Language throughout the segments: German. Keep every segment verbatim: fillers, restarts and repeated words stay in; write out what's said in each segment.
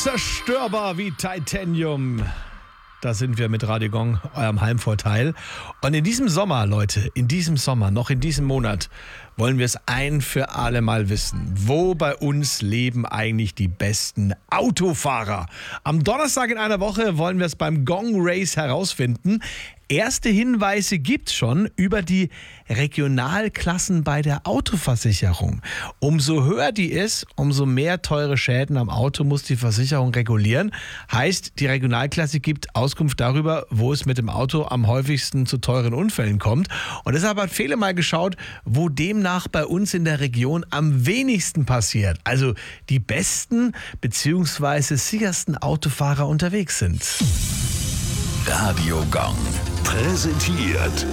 Unzerstörbar wie Titanium. Da sind wir mit Radio Gong, eurem Heimvorteil. Und in diesem Sommer, Leute, in diesem Sommer, noch in diesem Monat, wollen wir es ein für alle Mal wissen. Wo bei uns leben eigentlich die besten Autofahrer? Am Donnerstag in einer Woche wollen wir es beim Gong Race herausfinden. Erste Hinweise gibt's schon über die Regionalklassen bei der Autoversicherung. Umso höher die ist, umso mehr teure Schäden am Auto muss die Versicherung regulieren. Heißt, die Regionalklasse gibt Auskunft darüber, wo es mit dem Auto am häufigsten zu teuren Unfällen kommt. Und deshalb hat Fele mal geschaut, wo demnach bei uns in der Region am wenigsten passiert. Also die besten bzw. sichersten Autofahrer unterwegs sind. Radio Gong präsentiert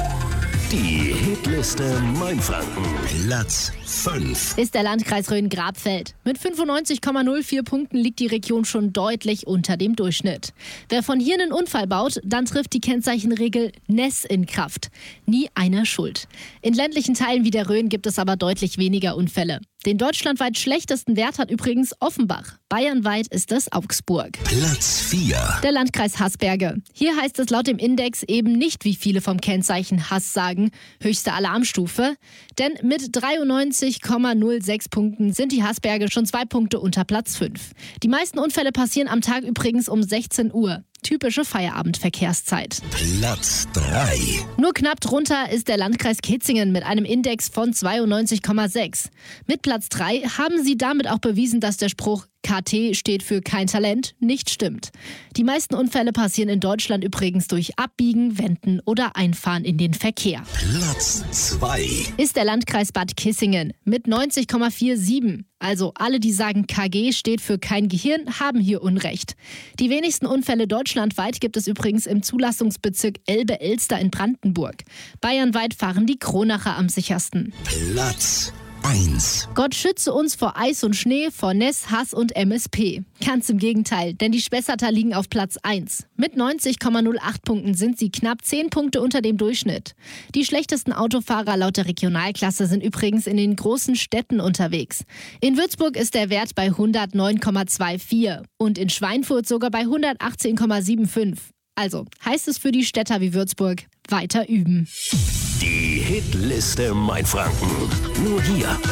die Hitliste Mainfranken. Platz fünf. Ist der Landkreis Rhön-Grabfeld. Mit fünfundneunzig Komma null vier Punkten liegt die Region schon deutlich unter dem Durchschnitt. Wer von hier einen Unfall baut, dann trifft die Kennzeichenregel N E S in Kraft. Nie einer schuld. In ländlichen Teilen wie der Rhön gibt es aber deutlich weniger Unfälle. Den deutschlandweit schlechtesten Wert hat übrigens Offenbach. Bayernweit ist es Augsburg. Platz vier. Der Landkreis Haßberge. Hier heißt es laut dem Index eben nicht, wie viele vom Kennzeichen Hass sagen, höchste Alarmstufe. Denn mit dreiundneunzig Komma null sechs Punkten sind die Haßberge schon zwei Punkte unter Platz fünf. Die meisten Unfälle passieren am Tag übrigens um sechzehn Uhr. Typische Feierabendverkehrszeit. Platz drei. Nur knapp drunter ist der Landkreis Kitzingen mit einem Index von zweiundneunzig Komma sechs. Mit Platz drei haben sie damit auch bewiesen, dass der Spruch K T steht für kein Talent nicht stimmt. Die meisten Unfälle passieren in Deutschland übrigens durch Abbiegen, Wenden oder Einfahren in den Verkehr. Platz zwei. Ist der Landkreis Bad Kissingen mit neunzig Komma siebenundvierzig. Also alle, die sagen, K G steht für kein Gehirn, haben hier Unrecht. Die wenigsten Unfälle deutschlandweit gibt es übrigens im Zulassungsbezirk Elbe-Elster in Brandenburg. Bayernweit fahren die Kronacher am sichersten. Platz eins. Gott schütze uns vor Eis und Schnee, vor N E S, Hass und M S P. Ganz im Gegenteil, denn die Spessarter liegen auf Platz eins. Mit neunzig Komma null acht Punkten sind sie knapp zehn Punkte unter dem Durchschnitt. Die schlechtesten Autofahrer laut der Regionalklasse sind übrigens in den großen Städten unterwegs. In Würzburg ist der Wert bei hundertneun Komma vierundzwanzig und in Schweinfurt sogar bei hundertachtzehn Komma fünfundsiebzig. Also heißt es für die Städter wie Würzburg, weiter üben. Die Hitliste Mainfranken. Nur hier